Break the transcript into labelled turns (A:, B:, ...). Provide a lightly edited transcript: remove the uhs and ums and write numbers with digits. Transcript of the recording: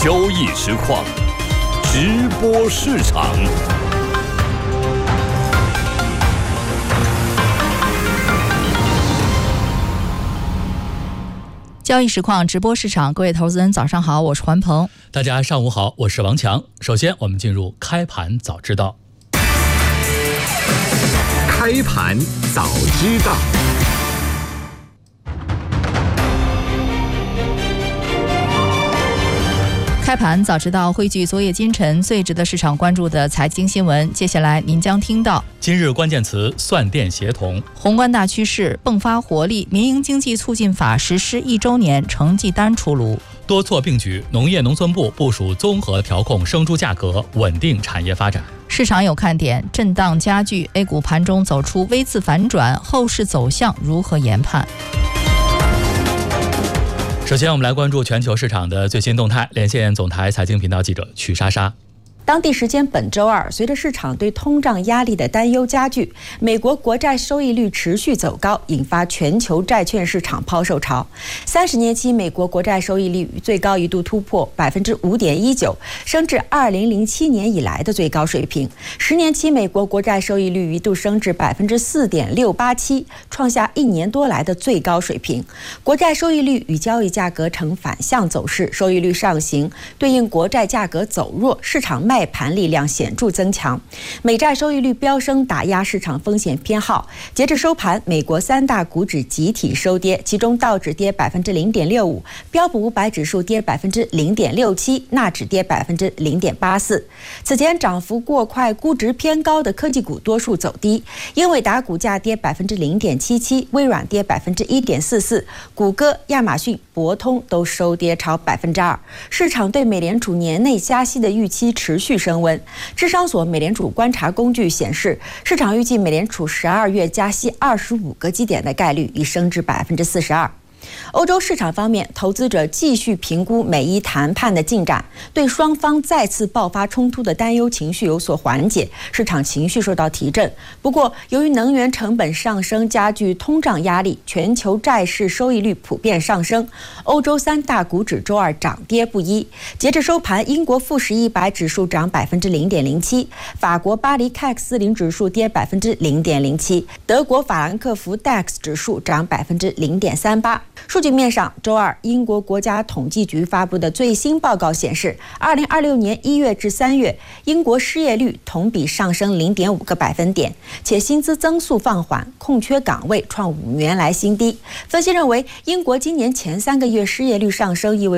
A: 交易实况，直播市场。
B: 交易实况直播市场，各位投资人早上好，我是环鹏。
C: 大家上午好，我是王强。首先我们进入开盘早知道。
D: 开盘早知道。
B: 开盘早知道汇聚昨夜今晨最值得市场关注的财经新闻，接下来您将听到：
C: 今日关键词算电协同，
B: 宏观大趋势迸发活力，民营经济促进法实施1周年成绩单出炉；
C: 多措并举，农业农村部部署综合调控生猪价格，稳定产业发展。
B: 市场有看点，震荡加剧 ，A 股盘中走出 V 字反转，后市走向如何研判？
C: 首先我们来关注全球市场的最新动态，连线总台财经频道记者曲莎莎。
E: 当地时间本周二，随着市场对通胀压力的担忧加剧，美国国债收益率持续走高，引发全球债券市场抛售潮。30年期美国国债收益率最高一度突破 5.19%， 升至2007年以来的最高水平。10年期美国国债收益率一度升至 4.687%， 创下1年多来的最高水平。国债收益率与交易价格呈反向走势，收益率上行，对应国债价格走弱，市场卖盘力量显著增强，美债收益率飙升，打压市场风险偏好。截至收盘，美国3大股指集体收跌，其中道指跌 0.65%， 标普500指数跌 0.67%， 纳指跌 0.84%。此前涨幅过快、估值偏高的科技股多数走低，英伟达股价跌 0.77%， 微软跌 1.44%， 谷歌、亚马逊、博通都收跌超 2%。市场对美联储年内加息的预期持续升温。智商所美联储观察工具显示，市场预计美联储12月加息25个基点的概率已升至 42%。欧洲市场方面，投资者继续评估美伊谈判的进展，对双方再次爆发冲突的担忧情绪有所缓解，市场情绪受到提振。不过，由于能源成本上升加剧通胀压力，全球债市收益率普遍上升。欧洲3大股指周二涨跌不一。截至收盘，英国富时100指数涨 0.07%， 法国巴黎 CAC 40指数跌 0.07%， 德国法兰克福 DAX 指数涨 0.38%。数据面上，周二，英国国家统计局发布的最新报告显示，2026年1月至3月，英国失业率同比上升 0.5个百分点，且薪资增速放缓，空缺岗位创5年来新低。分析认为，英国今年前3个月失业率上升意味